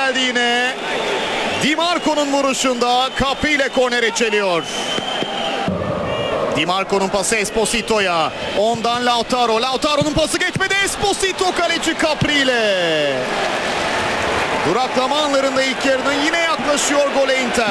geldi yine. Di Marco'nun vuruşunda Capri ile kornere çeliyor. Di Marco'nun pası Esposito'ya. Ondan Lautaro. Lautaro'nun pası geçmedi. Esposito kaleci Capri ile. Duraklama anlarında ilk yarının yine yaklaşıyor gole Inter.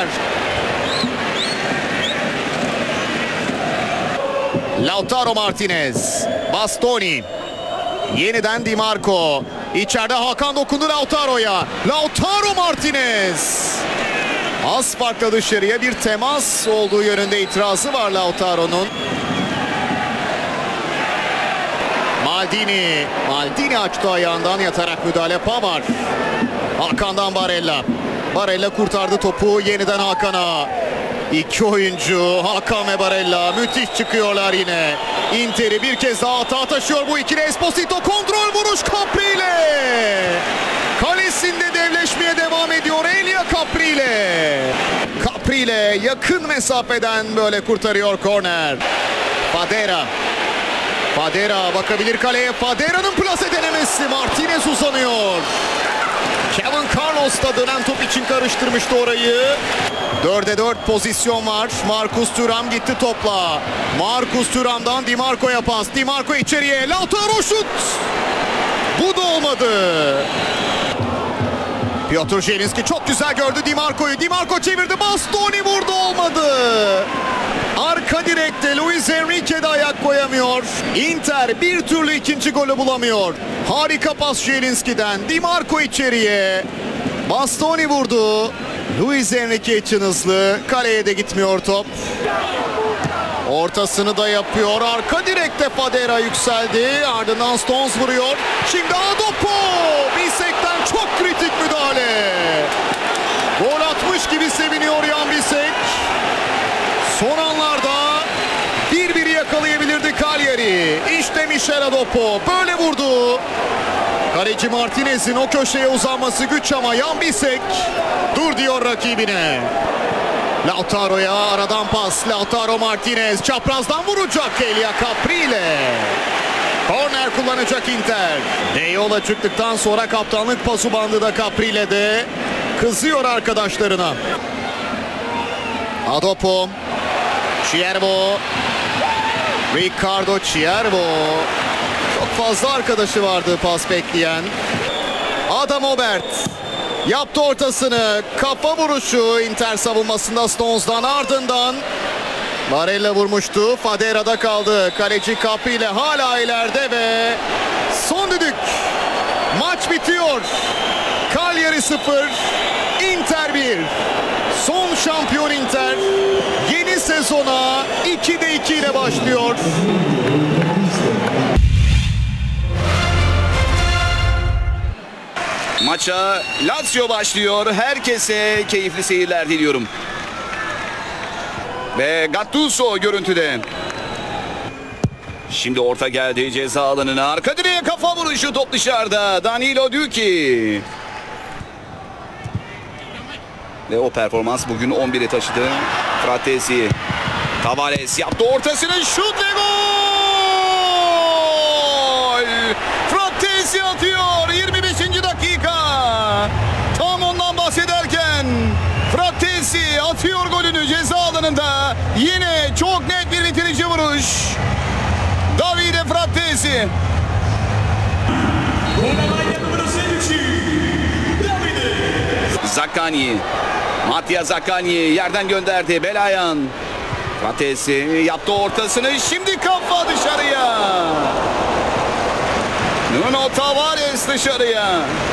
Lautaro Martinez. Bastoni. Yeniden Di Marco. İçeride Hakan dokundu Lautaro'ya. Lautaro Martinez. Az farkla dışarıya bir temas olduğu yönünde itirazı var Lautaro'nun. Maldini. Maldini açtı ayağından yatarak müdahale. Pavard. Hakan'dan Barella. Barella kurtardı topu yeniden Hakan'a. İki oyuncu Hakan ve Barella müthiş çıkıyorlar yine. Inter'i bir kez daha hata taşıyor bu ikili. Esposito kontrol vuruş Capri ile. Kalesinde devleşmeye devam ediyor Elia Capri ile. Capri ile yakın mesafeden böyle kurtarıyor korner. Fadera. Fadera bakabilir kaleye. Fadera'nın plase denemesi. Martinez uzanıyor. Kevin Carlos da dönen top için karıştırmıştı orayı. 4'e 4 pozisyon var. Marcus Thuram gitti topla. Marcus Thuram'dan Di Marco'ya pas. Di Marco içeriye. Lautaro şut. Bu da olmadı. Piotr Zielinski çok güzel gördü Di Marco'yu. Di Marco çevirdi. Bastoni vurdu, olmadı. Arka direkte Luis Enrique de ayak koyamıyor. Inter bir türlü ikinci golü bulamıyor. Harika pas Zielinski'den. Di Marco içeriye. Bastoni vurdu. Luis Enrique için hızlı. Kaleye de gitmiyor top. Ortasını da yapıyor. Arka direkte Fadera yükseldi. Ardından Stones vuruyor. Şimdi Adopo. Bisek'ten çok kritik müdahale. Gol atmış gibi seviniyor Jan Bisek. Son anlarda 1-1'i yakalayabilirdi Cagliari. İşte Michel Adopo böyle vurdu. Kaleci Martinez'in o köşeye uzanması güç ama Jan Bisek dur diyor rakibine. Lautaro'ya aradan pas. Lautaro Martinez çaprazdan vuracak Elia Capri ile. Korner kullanacak Inter. De yola çıktıktan sonra kaptanlık pası bandı da Capri ile de kızıyor arkadaşlarına. Adopo. Ciervo. Ricardo Ciervo. Çok fazla arkadaşı vardı pas bekleyen. Adam Obert. Yaptı ortasını. Kafa vuruşu Inter savunmasında Stones'dan, ardından Barella vurmuştu. Fadera'da kaldı. Kaleci Capri ile hala ileride ve son düdük. Maç bitiyor. Cagliari 0, Inter 1. Son şampiyon Inter yeni sezona 2'de 2 ile başlıyor. Maça Lazio başlıyor. Herkese keyifli seyirler diliyorum. Ve Gattuso görüntüde. Şimdi orta geldi ceza alanına. Arka direğe kafa vuruşu, top dışarıda. Danilo Duki. Ve o performans bugün 11'e taşıdı. Fratesi. Tavares yaptı ortasını. Şut ve gol! Fratesi atıyor. 25. dakika. Tam ondan bahsederken Fratesi atıyor golünü ceza alanında. Yine çok net bir bitirici vuruş. Davide Fratesi. Zaccagni. Mattia Zaccagni yerden gönderdi. Belayan. Fratesi yaptı ortasını. Şimdi kafa dışarıya. Nuno Tavares dışarıya.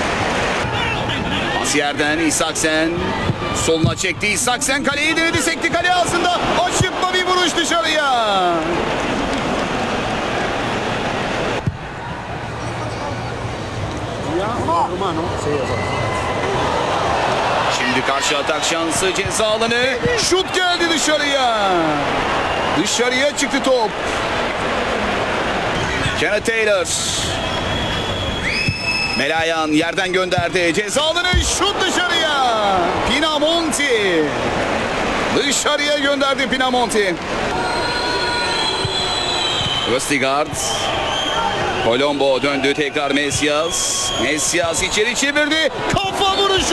Pas yerden İshaksen. Soluna çekti İshaksen. Kaleyi denedi, sekti kale ağzında. Aşıkma bir vuruş dışarıya. Şimdi karşı atak şansı, ceza alanı. Şut geldi dışarıya. Dışarıya çıktı top. Kenneth Taylor. Melayan yerden gönderdi. Ceza alanı, şut dışarıya. Pinamonti. Dışarıya gönderdi Pinamonti. Östigard. Colombo döndü tekrar Mesias. Mesias içeri çevirdi. Kafa vuruşu.